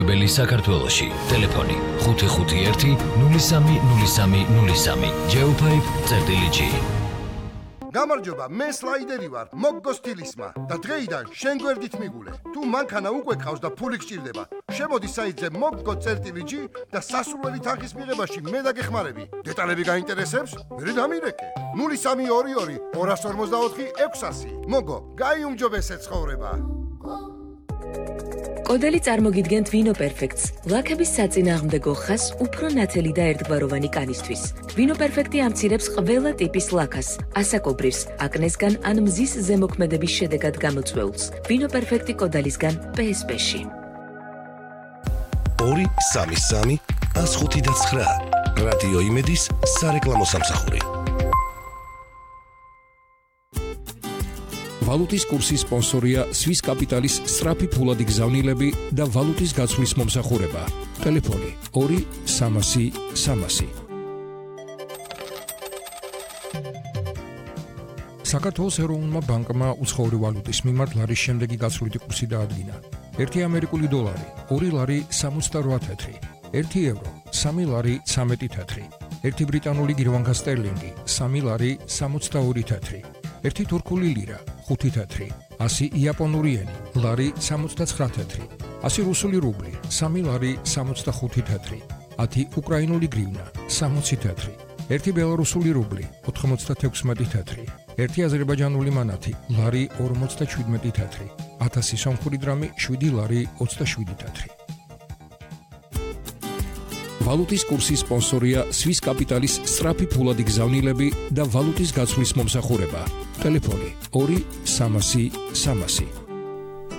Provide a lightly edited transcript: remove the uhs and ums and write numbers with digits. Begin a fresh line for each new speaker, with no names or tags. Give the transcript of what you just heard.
ბელი საქართველოში ტელეფონი 551 030303 Geofib.G
გამარჯობა, მე სლაიდერი ვარ, მოგგო სტილისმა და დღეიდან შენ გვერდით მიგულე. თუ მანქანა უკვე ყავს და ფული გჭირდება, შემოდი საიტზე moggo.G და სასურველი თანხის მიღებაში მე დაგეხმარები. დეტალები გაინტერესებს? მე დამირეკე. 0322 254 600. მოგო, გაიუმჯობესე ცხოვრება.
კოდელი წარმოგიდგენთ ვინო პერფექტს, ლაქების საწინააღმდეგო ხას უფრო ნათელი და ერთგვაროვანი კანისთვის. ვინო პერფექტი ამცირებს ყველა ტიპის ლაქას, ასაკობრივს, აკნესგან ან მზის ზემოქმედების შედეგად გამოწვეულს. ვინო პერფექტი კოდალისგან PSP-ში.
233 105.9 რადიო იმედის სარეკლამო სამსახური.
ვალუტის კურსის სპონსორია Swiss Capital-ის სწრაფი ფულადი გზავნილები და ვალუტის გაცვლის მომსახურება. ტელეფონი 2-300-300. საქართველოს ეროვნულმა ბანკმა უცხოური ვალუტის მიმართ ლარის შემდეგი გაცვლითი კურსი დაადგინა. 1 ამერიკული დოლარი 2 ლარი 68 თეთრი, 1 ევრო 3 ლარი 13 თეთრი, 1 ბრიტანული გირვანკა სტერლინგი 3 ლარი 62 თეთრი, 1 თურქული ლირა 5 თეთრი, 100 იაპონური ენი ლარი 69 თეთრი, 100 რუსული რუბლი 3 ლარი 65 თეთრი, 10 უკრაინული გრივნა 60 თეთრი, 1 ბელარუსული რუბლი 96 თეთრი, 1 აზერბაიჯანული მანათი ლარი 47 თეთრი, 1000 სომხური დრამი 7 ლარი 27 თეთრი. ვალუტის კურსის სპონსორია Swiss Capital-ის სწრაფი ფულადი გზავნილები და ვალუტის გაცვლის მომსახურება. ტელეფონი 2-300-300.